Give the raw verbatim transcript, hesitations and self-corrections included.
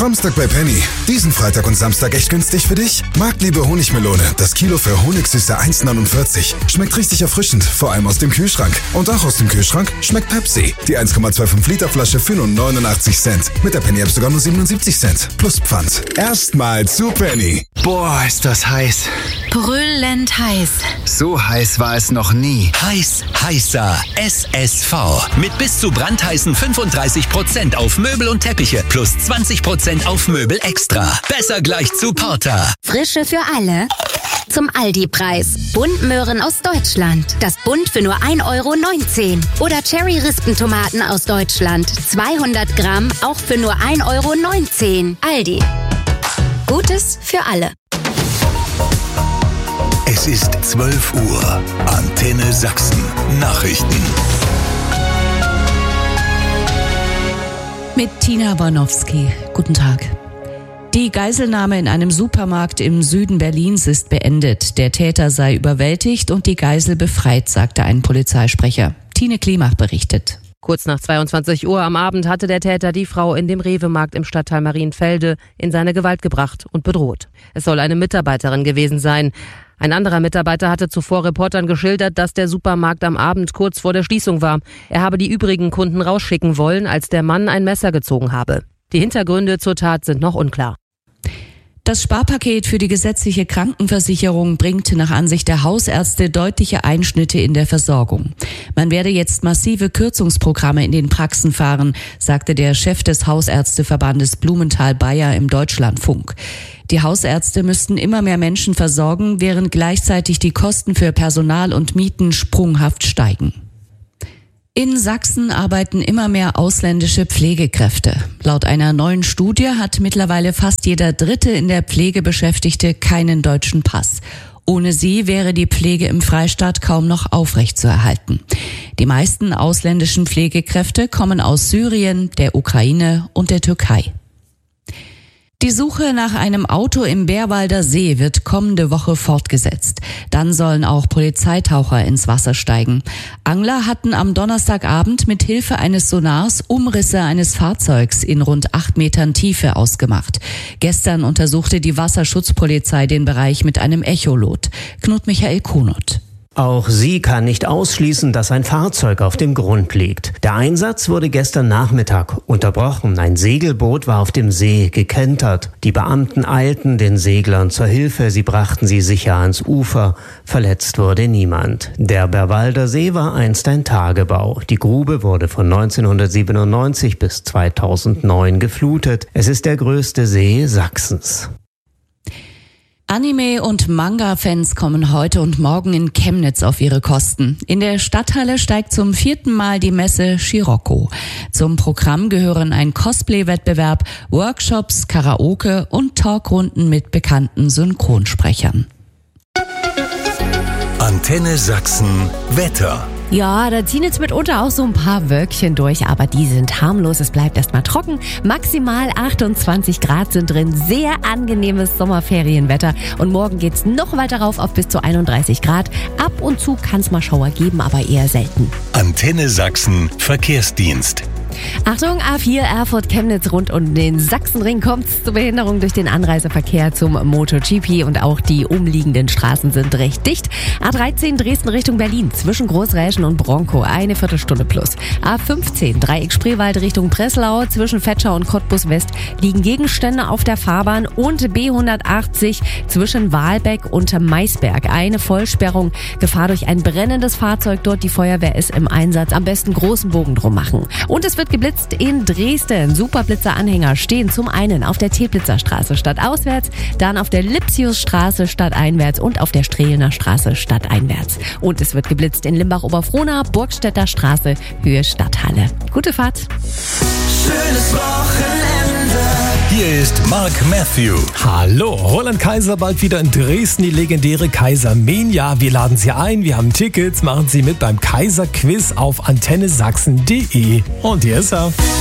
Samstag bei Penny. Diesen Freitag und Samstag echt günstig für dich? Marktliebe Honigmelone. Das Kilo für Honigsüße eins neunundvierzig. Schmeckt richtig erfrischend, vor allem aus dem Kühlschrank. Und auch aus dem Kühlschrank schmeckt Pepsi. Die eins Komma fünfundzwanzig Liter Flasche für nur neunundachtzig Cent. Mit der Penny App sogar nur siebenundsiebzig Cent. Plus Pfand. Erstmal zu Penny. Boah, ist das heiß. Brüllend heiß. So heiß war es noch nie. Heiß, heißer S S V. Mit bis zu brandheißen fünfunddreißig Prozent auf Möbel und Teppiche plus zwanzig Prozent auf Möbel extra. Besser gleich zu Porter. Frische für alle. Zum Aldi-Preis. Buntmöhren aus Deutschland. Das Bunt für nur ein Euro neunzehn. Oder Cherry-Rispentomaten aus Deutschland. zweihundert Gramm, auch für nur ein Euro neunzehn. Aldi. Gutes für alle. Es ist zwölf Uhr. Antenne Sachsen. Nachrichten. Mit Tina Bornowski. Guten Tag. Die Geiselnahme in einem Supermarkt im Süden Berlins ist beendet. Der Täter sei überwältigt und die Geisel befreit, sagte ein Polizeisprecher. Tine Klimach berichtet. Kurz nach zweiundzwanzig Uhr am Abend hatte der Täter die Frau in dem Rewe-Markt im Stadtteil Marienfelde in seine Gewalt gebracht und bedroht. Es soll eine Mitarbeiterin gewesen sein. Ein anderer Mitarbeiter hatte zuvor Reportern geschildert, dass der Supermarkt am Abend kurz vor der Schließung war. Er habe die übrigen Kunden rausschicken wollen, als der Mann ein Messer gezogen habe. Die Hintergründe zur Tat sind noch unklar. Das Sparpaket für die gesetzliche Krankenversicherung bringt nach Ansicht der Hausärzte deutliche Einschnitte in der Versorgung. Man werde jetzt massive Kürzungsprogramme in den Praxen fahren, sagte der Chef des Hausärzteverbandes Blumenthal-Bayer im Deutschlandfunk. Die Hausärzte müssten immer mehr Menschen versorgen, während gleichzeitig die Kosten für Personal und Mieten sprunghaft steigen. In Sachsen arbeiten immer mehr ausländische Pflegekräfte. Laut einer neuen Studie hat mittlerweile fast jeder Dritte in der Pflege Beschäftigte keinen deutschen Pass. Ohne sie wäre die Pflege im Freistaat kaum noch aufrechtzuerhalten. Die meisten ausländischen Pflegekräfte kommen aus Syrien, der Ukraine und der Türkei. Die Suche nach einem Auto im Bärwalder See wird kommende Woche fortgesetzt. Dann sollen auch Polizeitaucher ins Wasser steigen. Angler hatten am Donnerstagabend mit Hilfe eines Sonars Umrisse eines Fahrzeugs in rund acht Metern Tiefe ausgemacht. Gestern untersuchte die Wasserschutzpolizei den Bereich mit einem Echolot. Knut Michael Kunert. Auch sie kann nicht ausschließen, dass ein Fahrzeug auf dem Grund liegt. Der Einsatz wurde gestern Nachmittag unterbrochen. Ein Segelboot war auf dem See gekentert. Die Beamten eilten den Seglern zur Hilfe. Sie brachten sie sicher ans Ufer. Verletzt wurde niemand. Der Bärwalder See war einst ein Tagebau. Die Grube wurde von neunzehnhundertsiebenundneunzig bis zweitausendneun geflutet. Es ist der größte See Sachsens. Anime- und Manga-Fans kommen heute und morgen in Chemnitz auf ihre Kosten. In der Stadthalle steigt zum vierten Mal die Messe Scirocco. Zum Programm gehören ein Cosplay-Wettbewerb, Workshops, Karaoke und Talkrunden mit bekannten Synchronsprechern. Antenne Sachsen Wetter. Ja, da ziehen jetzt mitunter auch so ein paar Wölkchen durch, aber die sind harmlos. Es bleibt erstmal trocken. Maximal achtundzwanzig Grad sind drin. Sehr angenehmes Sommerferienwetter. Und morgen geht's noch weiter rauf auf bis zu einunddreißig Grad. Ab und zu kann es mal Schauer geben, aber eher selten. Antenne Sachsen Verkehrsdienst. Achtung, A vier Erfurt-Chemnitz rund um den Sachsenring kommt zur Behinderung durch den Anreiseverkehr zum MotoGP und auch die umliegenden Straßen sind recht dicht. A dreizehn Dresden Richtung Berlin zwischen Großräschen und Bronkow eine Viertelstunde plus. A fünfzehn Dreieck Spreewald Richtung Breslau zwischen Vetschau und Cottbus West liegen Gegenstände auf der Fahrbahn und B hundertachtzig zwischen Wahlbeck und Maisberg eine Vollsperrung. Gefahr durch ein brennendes Fahrzeug dort, die Feuerwehr ist im Einsatz. Am besten großen Bogen drum machen. Und es wird geblitzt in Dresden. Superblitzer-Anhänger stehen zum einen auf der Teplitzerstraße stadtauswärts, dann auf der Lipsiusstraße stadteinwärts und auf der Strehlener Straße stadteinwärts. Und es wird geblitzt in Limbach-Oberfrohna, Burgstädter Straße, Höhe Stadthalle. Gute Fahrt. Schönes Wochenende. Hier ist Mark Matthew. Hallo, Roland Kaiser bald wieder in Dresden, die legendäre Kaiser-Mania. Wir laden Sie ein, wir haben Tickets, machen Sie mit beim Kaiser-Quiz auf antenne sachsen punkt de. Und hier ist er.